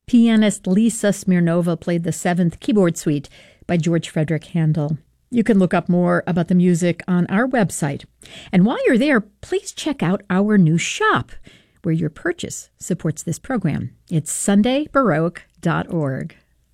Pianist Lisa Smirnova played the Seventh Keyboard Suite by George Frederick Handel. You can look up more about the music on our website. And while you're there, please check out our new shop, where your purchase supports this program. It's sundaybaroque.org.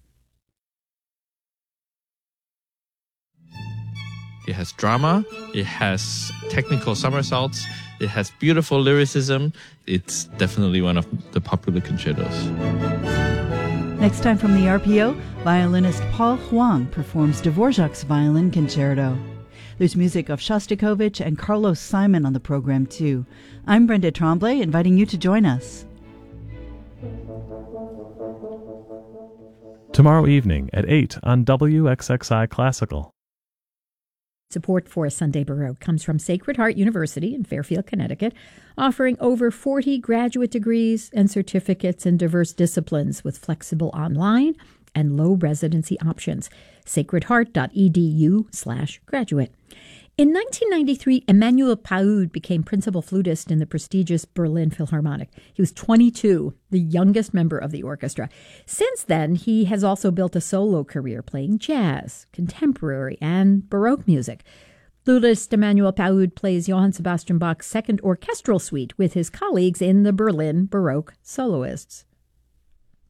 It has drama, it has technical somersaults, it has beautiful lyricism. It's definitely one of the popular concertos. Next time from the RPO, violinist Paul Huang performs Dvorak's Violin Concerto. There's music of Shostakovich and Carlos Simon on the program, too. I'm Brenda Tremblay, inviting you to join us. Tomorrow evening at 8 on WXXI Classical. Support for Sunday Baroque comes from Sacred Heart University in Fairfield, Connecticut, offering over 40 graduate degrees and certificates in diverse disciplines with flexible online and low residency options. sacredheart.edu/graduate. In 1993, Emmanuel Paoud became principal flutist in the prestigious Berlin Philharmonic. He was 22, the youngest member of the orchestra. Since then, he has also built a solo career playing jazz, contemporary, and Baroque music. Flutist Emmanuel Paoud plays Johann Sebastian Bach's Second Orchestral Suite with his colleagues in the Berlin Baroque Soloists.